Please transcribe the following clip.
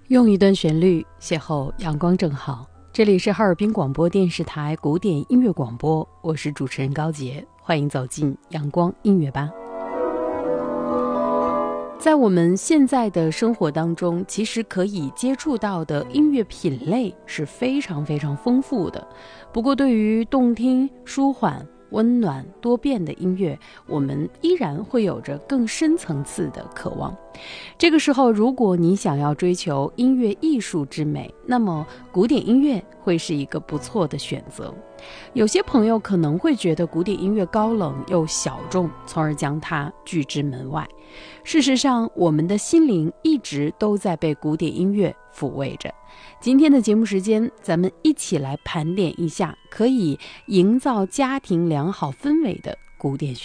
用一段旋律邂逅阳光正好。这里是哈尔滨广播电视台古典音乐广播，我是主持人高洁，欢迎走进阳光音乐吧。在我们现在的生活当中，其实可以接触到的音乐品类是非常非常丰富的。不过对于动听、舒缓、温暖、多变的音乐，我们依然会有着更深层次的渴望。这个时候，如果你想要追求音乐艺术之美，那么古典音乐会是一个不错的选择。有些朋友可能会觉得古典音乐高冷又小众，从而将它拒之门外。事实上，我们的心灵一直都在被古典音乐抚慰着。今天的节目时间，咱们一起来盘点一下可以营造家庭良好氛围的古典旋律。